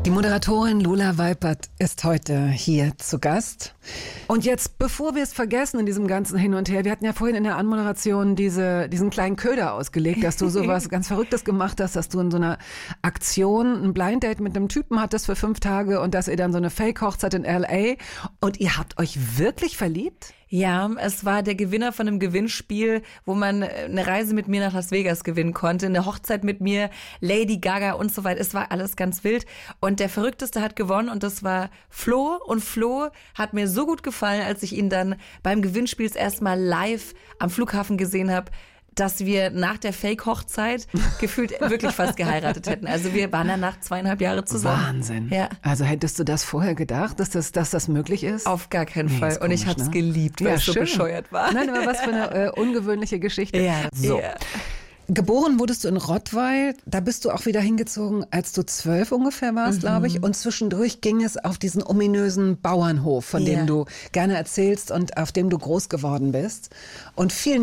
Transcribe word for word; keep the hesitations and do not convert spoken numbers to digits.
Die Moderatorin Lola Weipert ist heute hier zu Gast. Und jetzt, bevor wir es vergessen in diesem ganzen Hin und Her, wir hatten ja vorhin in der Anmoderation diese, diesen kleinen Köder ausgelegt, dass du sowas ganz Verrücktes gemacht hast, dass du in so einer Aktion ein Blind Date mit einem Typen hattest für fünf Tage und dass ihr dann so eine Fake-Hochzeit in L A und ihr habt euch wirklich verliebt? Ja, es war der Gewinner von einem Gewinnspiel, wo man eine Reise mit mir nach Las Vegas gewinnen konnte, eine Hochzeit mit mir, Lady Gaga und so weiter. Es war alles ganz wild. Und der Verrückteste hat gewonnen und das war Flo. Und Flo hat mir so gut gefallen, als ich ihn dann beim Gewinnspiel das erste Mal live am Flughafen gesehen habe, dass wir nach der Fake-Hochzeit gefühlt wirklich fast geheiratet hätten. Also wir waren danach zweieinhalb Jahre zusammen. Wahnsinn. Ja. Also hättest du das vorher gedacht, dass das, dass das möglich ist? Auf gar keinen Nee, Fall. ist Und ich komisch, habe es ne? geliebt, weil Ja, es so schön. bescheuert war. Nein, aber was für eine äh, ungewöhnliche Geschichte. Ja, so. ja. Geboren wurdest du in Rottweil, da bist du auch wieder hingezogen, als du zwölf ungefähr warst, mhm. glaube ich. Und zwischendurch ging es auf diesen ominösen Bauernhof, von Ja. dem du gerne erzählst und auf dem du groß geworden bist. Und vielen